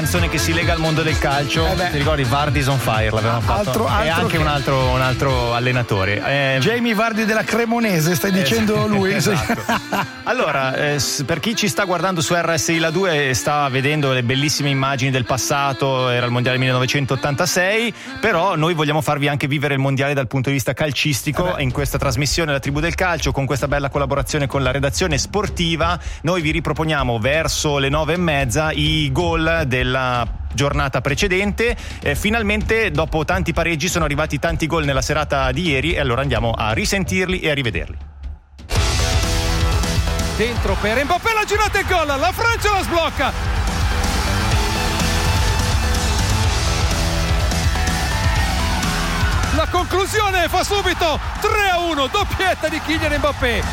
canzone che si lega al mondo del calcio. Ti ricordi Vardy's on Fire? L'avevamo fatto. E anche un altro allenatore. Jamie Vardy della Cremonese, stai dicendo lui? Esatto. Allora, per chi ci sta guardando su RSI La 2 e sta vedendo le bellissime immagini del passato, era il mondiale 1986, però noi vogliamo farvi anche vivere il mondiale dal punto di vista calcistico in questa trasmissione La Tribù del Calcio, con questa bella collaborazione con la redazione sportiva. Noi vi riproponiamo verso le 9:30 i gol della giornata precedente. Finalmente dopo tanti pareggi sono arrivati tanti gol nella serata di ieri, e allora andiamo a risentirli e a rivederli. Dentro per Mbappé, la girata e gol, la Francia la sblocca. La conclusione fa subito 3-1, doppietta di Kylian Mbappé.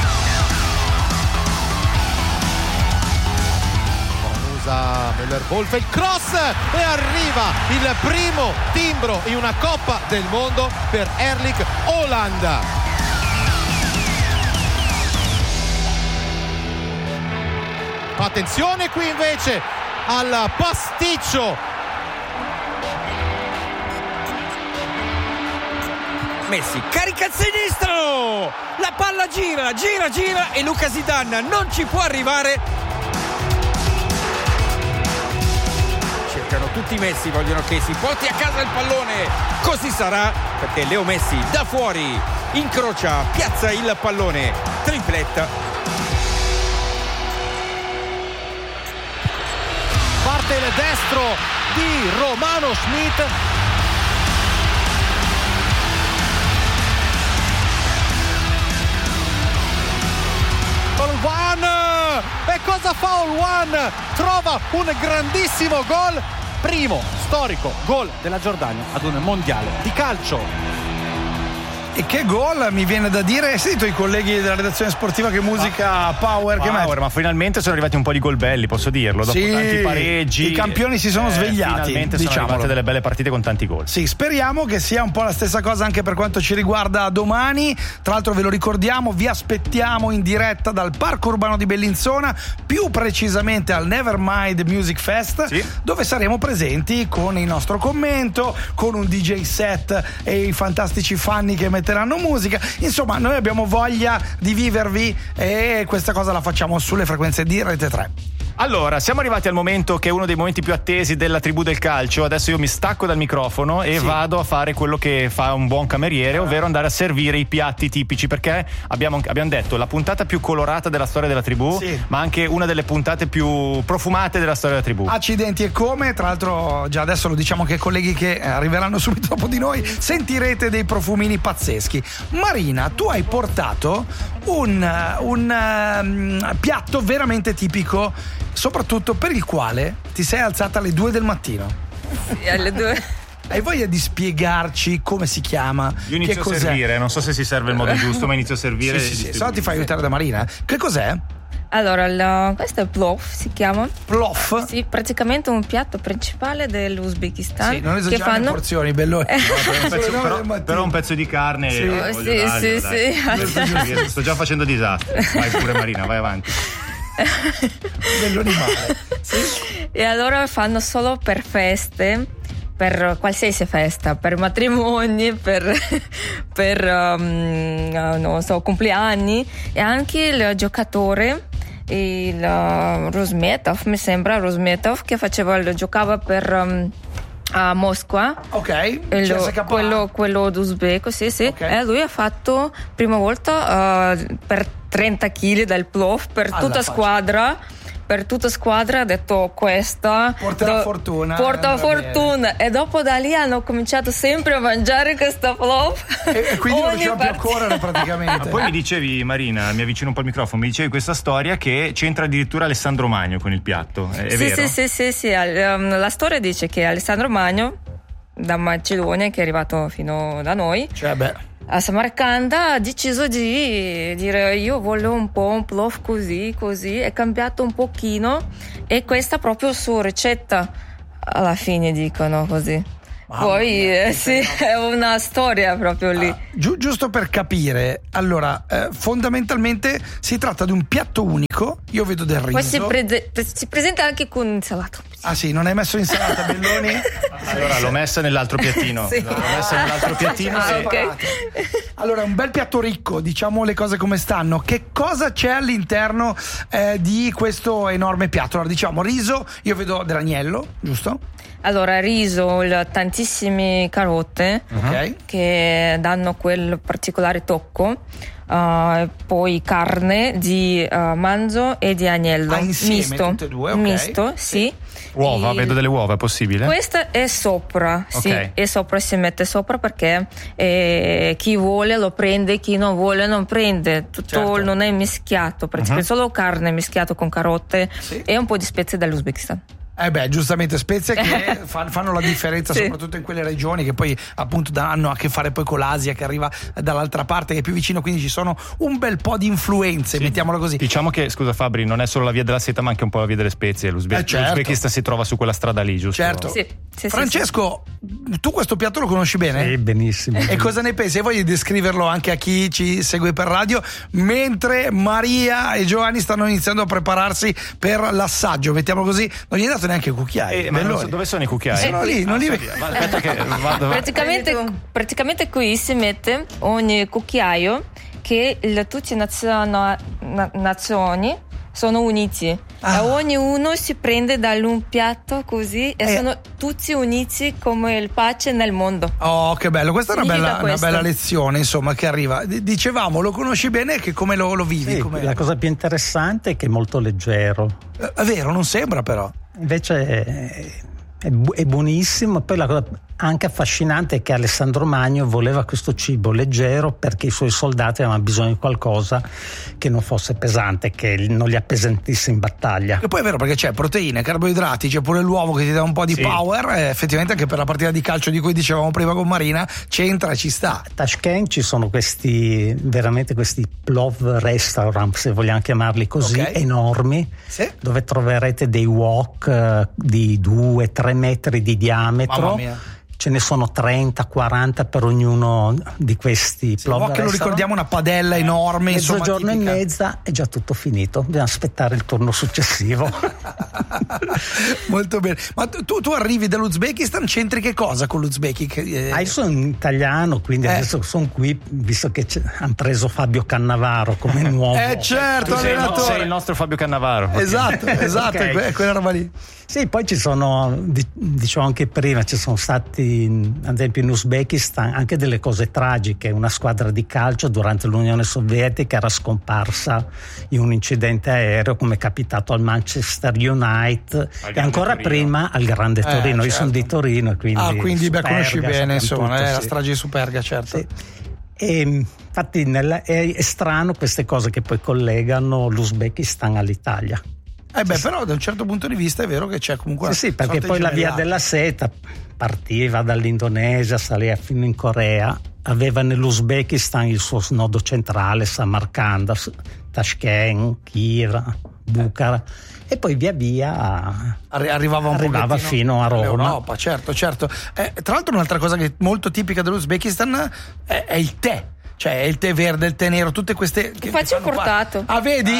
Müller-Wolf, il cross, e arriva il primo timbro in una Coppa del Mondo per Erling Haaland. Attenzione qui invece al pasticcio. Messi carica il sinistro, la palla gira e Luca Zidane non ci può arrivare. Cercano tutti Messi, vogliono che si porti a casa il pallone. Così sarà, perché Leo Messi da fuori incrocia, piazza il pallone, tripletta. Parte il destro di Romano Schmidt. Olwan, e cosa fa Olwan? Trova un grandissimo gol, primo storico gol della Giordania ad un mondiale di calcio. E che gol, mi viene da dire. Hai sentito i colleghi della redazione sportiva che musica power che mette? Ma finalmente sono arrivati un po' di gol belli, posso dirlo, dopo tanti pareggi. I campioni si sono svegliati. Finalmente sono arrivate delle belle partite con tanti gol. Sì, speriamo che sia un po' la stessa cosa anche per quanto ci riguarda domani. Tra l'altro ve lo ricordiamo, vi aspettiamo in diretta dal Parco Urbano di Bellinzona, più precisamente al Nevermind Music Fest, dove saremo presenti con il nostro commento, con un DJ set e i fantastici Fanni che metteranno musica. Insomma, noi abbiamo voglia di vivervi e questa cosa la facciamo sulle frequenze di Rete 3. Allora, siamo arrivati al momento che è uno dei momenti più attesi della Tribù del Calcio. Adesso io mi stacco dal microfono e vado a fare quello che fa un buon cameriere, ovvero andare a servire i piatti tipici, perché abbiamo detto la puntata più colorata della storia della Tribù, ma anche una delle puntate più profumate della storia della Tribù. Accidenti e come, tra l'altro già adesso lo diciamo che i colleghi che arriveranno subito dopo di noi sentirete dei profumini pazzeschi. Marina, tu hai portato un piatto veramente tipico, soprattutto per il quale ti sei alzata alle 2 del mattino. Sì, alle 2. Hai voglia di spiegarci come si chiama? Io inizio a servire, non so se si serve il modo giusto, ma inizio a servire. Sì. Se no ti fai aiutare da Marina. Che cos'è? Allora, questo è plov, si chiama. Plov? Sì, praticamente un piatto principale dell'Uzbekistan. Sì, non esagerare le porzioni, bello. Però un pezzo di carne. Sì. Sto già facendo disastri. Vai pure Marina, vai avanti. Bello animale. E allora fanno solo per feste, per qualsiasi festa, per matrimoni, per non so, compleanni, e anche il giocatore, il Rosmetov, mi sembra Rosmetov, che giocava per a Mosca, quello d'Uzbeko, sì. Okay. E lui ha fatto prima volta per 30 kg del plov per tutta squadra. Per tutta squadra ha detto questa porta fortuna, e dopo da lì hanno cominciato sempre a mangiare questa plov e quindi non riusciamo più a correre praticamente. Poi mi dicevi, Marina, mi avvicino un po' al microfono, mi dicevi questa storia che c'entra addirittura Alessandro Magno con il piatto, è vero? Sì. La storia dice che Alessandro Magno da Macedonia, che è arrivato fino da noi, a Samarcanda, ha deciso di dire io voglio un po' un plov così, è cambiato un pochino, e questa proprio sua ricetta alla fine dicono così. Poi è una storia proprio lì. Giusto per capire, allora fondamentalmente si tratta di un piatto unico. Io vedo del riso. Poi si presenta anche con insalata. Ah sì, non hai messo insalata, Belloni? Allora l'ho messa nell'altro piattino. Sì. L'ho messa nell'altro piattino. Ok. Allora, un bel piatto ricco, diciamo le cose come stanno. Che cosa c'è all'interno di questo enorme piatto? Allora, diciamo riso, io vedo dell'agnello, giusto? Allora, riso, tantissime carote che danno quel particolare tocco. Poi carne di manzo e di agnello insieme, misto, tutte e due, ok. misto, sì. Uova, vedo delle uova, è possibile? Questa è sopra, sì, Ok. è sopra, si mette sopra perché chi vuole lo prende, chi non vuole non prende, tutto Certo. non è mischiato, praticamente solo carne mischiato con carote e un po' di spezie dall'Uzbekistan. Giustamente spezie che fanno la differenza, Sì. soprattutto in quelle regioni che poi appunto hanno a che fare poi con l'Asia che arriva dall'altra parte, che è più vicino, quindi ci sono un bel po' di influenze, mettiamola così. Diciamo che, scusa Fabri, non è solo la via della seta ma anche un po' la via delle spezie. Certo. L'Uzbekistan si trova su quella strada lì, giusto? Certo. Sì, Francesco, tu questo piatto lo conosci bene? Sì, benissimo. E cosa ne pensi? E voglio descriverlo anche a chi ci segue per radio, mentre Maria e Giovanni stanno iniziando a prepararsi per l'assaggio, mettiamo così. Non gli hai dato neanche cucchiai. Ma non Belloni. so, dove sono i cucchiai? Sono lì, non li vedo. Aspetta che vado. Praticamente qui si mette ogni cucchiaio che tutte le nazioni sono uniti e ognuno si prende da un piatto così e sono tutti uniti come il pace nel mondo. Oh, che bello, questa è una Significa bella, questo. una bella lezione, insomma, che arriva. Dicevamo, lo conosci bene, che come lo vivi? Sì, Come... la cosa più interessante è che è molto leggero. È vero, non sembra però. Invece è buonissimo. Poi la cosa anche affascinante è che Alessandro Magno voleva questo cibo leggero perché i suoi soldati avevano bisogno di qualcosa che non fosse pesante, che non li appesantisse in battaglia. E poi è vero perché c'è proteine, carboidrati, c'è pure l'uovo che ti dà un po' di power, e effettivamente anche per la partita di calcio di cui dicevamo prima con Marina c'entra e ci sta. A Tashkent ci sono questi plov restaurant, se vogliamo chiamarli così, enormi, dove troverete dei wok di 2-3 metri di diametro. Mamma mia. Ce ne sono 30-40 per ognuno di questi plov Wok, lo ricordiamo, una padella enorme, mezzogiorno insomma, e mezza è già tutto finito, bisogna aspettare il turno successivo. Molto bene. Ma tu arrivi dall'Uzbekistan, c'entri che cosa con l'Uzbekistan? Io sono italiano, quindi adesso sono qui visto che hanno preso Fabio Cannavaro come nuovo. Certo, allenatore. Sei il nostro Fabio Cannavaro. Esatto, Okay. è quella roba lì. Sì, poi ci sono, dicevo anche prima, ci sono stati ad esempio in Uzbekistan anche delle cose tragiche. Una squadra di calcio durante l'Unione Sovietica era scomparsa in un incidente aereo, come è capitato al Manchester United e ancora Torino. prima al Grande Torino. Certo. Io sono di Torino, quindi Conosci bene, insomma, tutto, la sì. strage di Superga, certo. Sì. E infatti è strano queste cose che poi collegano l'Uzbekistan all'Italia. Però da un certo punto di vista è vero che c'è comunque una Sì, perché sorta poi di la via gemellata. della seta partiva dall'Indonesia, saliva fino in Corea, aveva nell'Uzbekistan il suo snodo centrale, Samarkand, Tashkent, Kiev, Bukhara, e poi via via arrivava fino a Roma. Europa, certo. Tra l'altro un'altra cosa che è molto tipica dell'Uzbekistan è il tè. Cioè il tè verde, il tè nero, tutte queste che Faccio fanno cortato. Vedi?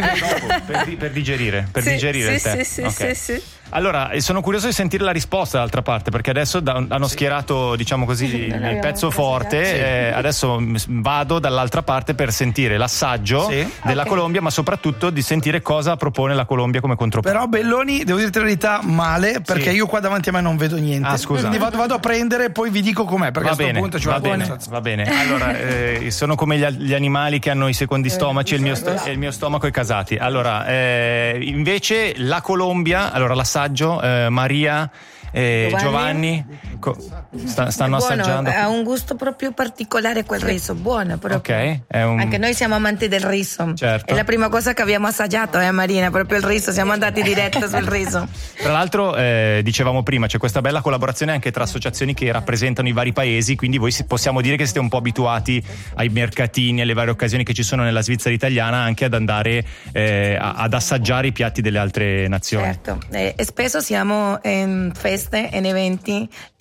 Per digerire il tè. Sì, Ok. sì. Allora, sono curioso di sentire la risposta dall'altra parte, perché adesso hanno schierato, diciamo così, il pezzo forte. Adesso vado dall'altra parte per sentire l'assaggio della Colombia, ma soprattutto di sentire cosa propone la Colombia come contropartita. Però Belloni, devo dirti la verità, male, perché io qua davanti a me non vedo niente. Scusa. Quindi vado a prendere e poi vi dico com'è, perché Va a questo bene, punto ci va bene. Allora, sono come gli animali che hanno i secondi stomaci e il mio stomaco è casati. Allora, invece la Colombia, allora l'assaggio, Maria, Giovanni stanno assaggiando. Ha un gusto proprio particolare quel riso, buono proprio. Ok, Anche noi siamo amanti del riso. Certo. È la prima cosa che abbiamo assaggiato, Marina, proprio il riso, siamo andati diretto sul riso. Tra l'altro, dicevamo prima, c'è questa bella collaborazione anche tra associazioni che rappresentano i vari paesi, quindi voi possiamo dire che siete un po' abituati ai mercatini, alle varie occasioni che ci sono nella Svizzera italiana, anche ad andare ad assaggiare i piatti delle altre nazioni. Certo, e spesso siamo in feste, in eventi, e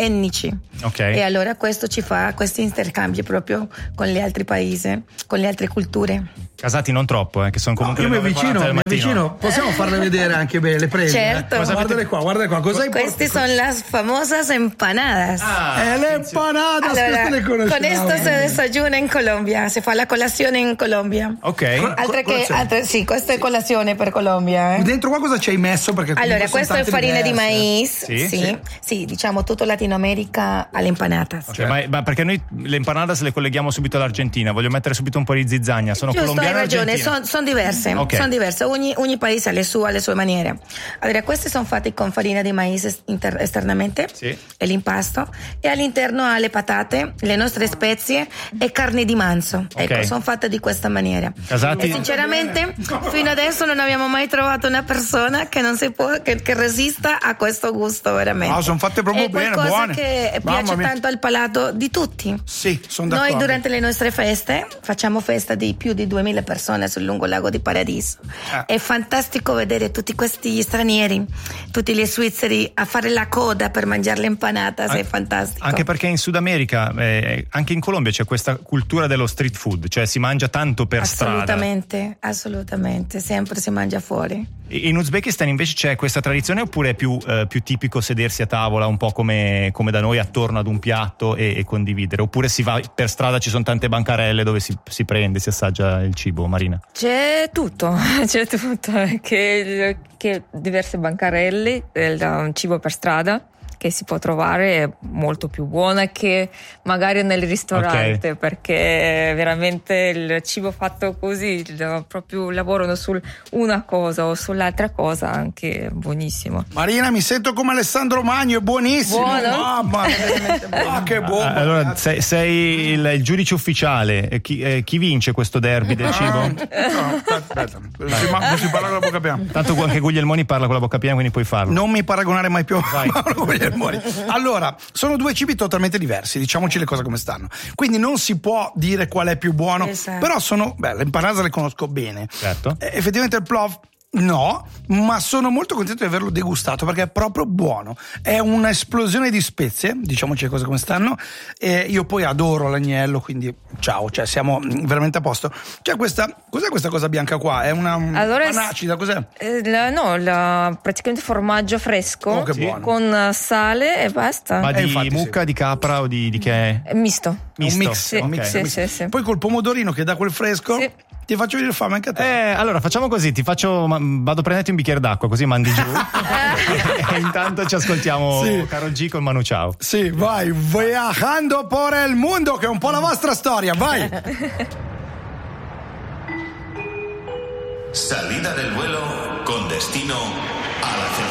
etnici. Okay. E allora questo ci fa questi intercambi proprio con gli altri paesi, con le altre culture. Casati non troppo, che sono comunque io le mi avvicino, possiamo farle vedere anche bene, le prende? Certo. Guardale qua, cosa hai? Queste sono las famosas empanadas. Le empanadas, allora, le conosciamo. Con esto se desayuna in Colombia, si fa la colazione in Colombia. Ok. Sì, questa è colazione per Colombia. Dentro qua cosa ci hai messo? Perché allora, questo è farina di mais. Sì, diciamo tutto Latino America alle empanadas. Okay, ma perché noi le empanadas le colleghiamo subito all'Argentina, voglio mettere subito un po' di zizzania, sono colombiane. Hai ragione, sono diverse, okay. Sono diverse, ogni paese ha le sue maniere. Allora, queste sono fatte con farina di mais esternamente, e l'impasto, e all'interno ha le patate, le nostre spezie e carne di manzo. Okay. Ecco, sono fatte di questa maniera. Casati. E sinceramente fino adesso non abbiamo mai trovato una persona che non si può che resista a questo gusto, veramente. Sono fatte proprio bene, buone. È qualcosa che piace tanto al palato di tutti. Sì, sono d'accordo. Noi durante le nostre feste facciamo festa di più di 2000 persone sul lungo lago di Paradiso. È fantastico vedere tutti questi stranieri, tutti gli svizzeri a fare la coda per mangiare le empanadas, è fantastico. Anche perché in Sud America, anche in Colombia c'è questa cultura dello street food, cioè si mangia tanto per strada. Assolutamente, sempre si mangia fuori. In Uzbekistan invece c'è questa tradizione oppure è più tipico sedersi a tavola un po' come da noi attorno ad un piatto e condividere, oppure si va per strada, ci sono tante bancarelle dove si prende, si assaggia il cibo, Marina? C'è tutto, che diverse bancarelle, il cibo per strada che si può trovare è molto più buona che magari nel ristorante, perché veramente il cibo fatto così, proprio lavorano su una cosa o sull'altra cosa, anche buonissimo. Marina, mi sento come Alessandro Magno, è buonissimo. Buono? Mamma, che buono. Allora sei il giudice ufficiale, chi vince questo derby del cibo? No, aspetta, non si parla con la bocca piena. Tanto anche Guglielmoni parla con la bocca piena, quindi puoi farlo. Non mi paragonare mai più. Vai. Allora, sono due cibi totalmente diversi, diciamoci le cose come stanno. Quindi non si può dire qual è più buono, però le empanadas le conosco bene. Certo. Effettivamente il plov no, ma sono molto contento di averlo degustato perché è proprio buono. È un'esplosione di spezie, diciamoci le cose come stanno. E io poi adoro l'agnello, quindi ciao, cioè siamo veramente a posto. C'è cos'è questa cosa bianca qua? È una panacida, cos'è? Praticamente formaggio fresco con sale e basta. Ma di mucca, di capra o di che è? Misto. Un mix. Sì. Poi col pomodorino che dà quel fresco. Sì. Ti faccio venire fame anche a te. Allora facciamo così, vado a prenderti un bicchiere d'acqua così mandi giù e intanto ci ascoltiamo Karol G con Manu Chao. Sì, vai, viajando por el mundo, che è un po' la vostra storia, vai. Salida del vuelo con destino